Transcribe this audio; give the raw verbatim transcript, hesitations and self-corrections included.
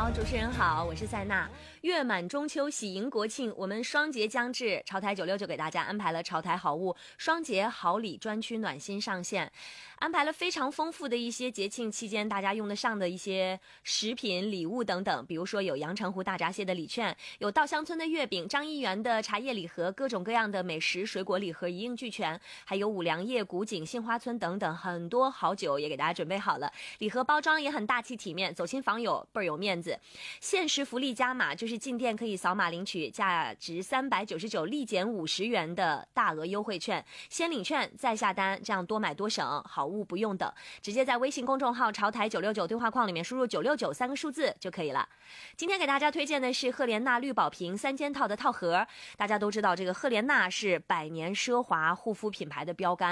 好，主持人好，我是塞娜。月满中秋，喜迎国庆，我们双节将至，潮台九六九给大家安排了潮台好物双节好礼专区暖心上线，安排了非常丰富的一些节庆期间大家用得上的一些食品礼物等等，比如说有阳澄湖大闸蟹的礼券，有稻香村的月饼，张一元的茶叶礼盒，各种各样的美食水果礼盒一应俱全，还有五粮液、古井、杏花村等等，很多好酒也给大家准备好了，礼盒包装也很大气体面，走亲访友倍儿有面子。限时福利加码，就是进店可以扫码领取价值三百九十九立减五十元的大额优惠券，先领券再下单，这样多买多省，好物不用等，直接在微信公众号潮台九六九对话框里面输入九六九三个数字就可以了。今天给大家推荐的是赫莲娜绿宝瓶三件套的套盒，大家都知道这个赫莲娜是百年奢华护肤品牌的标杆，